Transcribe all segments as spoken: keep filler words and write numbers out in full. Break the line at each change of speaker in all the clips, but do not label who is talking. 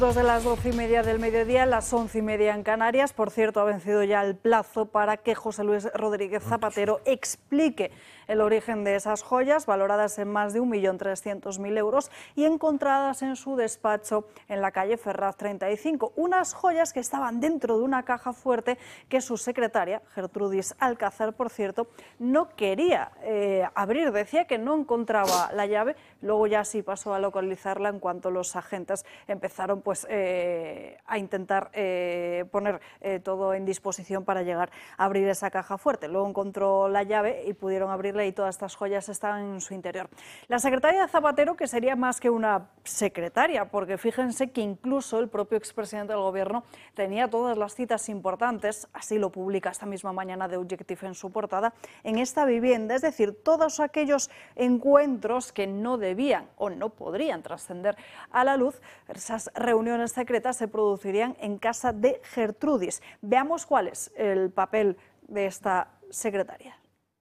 Dos de las doce y media del mediodía, las once y media en Canarias. Por cierto, ha vencido ya el plazo para que José Luis Rodríguez Zapatero explique el origen de esas joyas, valoradas en más de un millón trescientos mil euros y encontradas en su despacho en la calle Ferraz treinta y cinco. Unas joyas que estaban dentro de una caja fuerte que su secretaria, Gertrudis Alcázar, por cierto, no quería eh, abrir. Decía que no encontraba la llave, luego ya sí pasó a localizarla en cuanto los agentes empezaron pues, eh, a intentar eh, poner eh, todo en disposición para llegar a abrir esa caja fuerte. Luego encontró la llave y pudieron abrirla y todas estas joyas estaban en su interior. La secretaria de Zapatero, que sería más que una secretaria, porque fíjense que incluso el propio expresidente del Gobierno tenía todas las citas importantes, así lo publica esta misma mañana The Objective en su portada, en esta vivienda, es decir, todos aquellos encuentros que no debían o no podrían trascender a la luz, esas reuniones secretas se producirían en casa de Gertrudis. Veamos cuál es el papel de esta secretaria.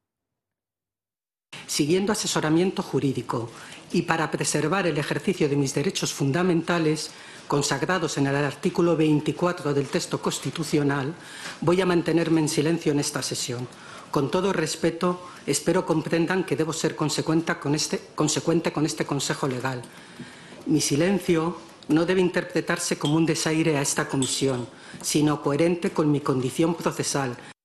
Siguiendo asesoramiento jurídico y para preservar el ejercicio de mis derechos fundamentales consagrados en el artículo veinticuatro del texto constitucional, voy a mantenerme en silencio en esta sesión. Con todo respeto, espero comprendan que debo ser consecuente con este, consecuente con este consejo legal. Mi silencio no debe interpretarse como un desaire a esta comisión, sino coherente con mi condición procesal.